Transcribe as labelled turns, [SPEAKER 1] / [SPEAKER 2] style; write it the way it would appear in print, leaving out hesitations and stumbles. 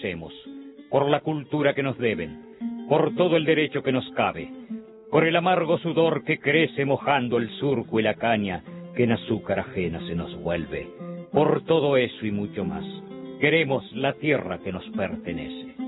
[SPEAKER 1] merecemos, por la cultura que nos deben, por todo el derecho que nos cabe, por el amargo sudor que crece mojando el surco y la caña, que en azúcar ajena se nos vuelve. Por todo eso y mucho más, queremos la tierra que nos pertenece.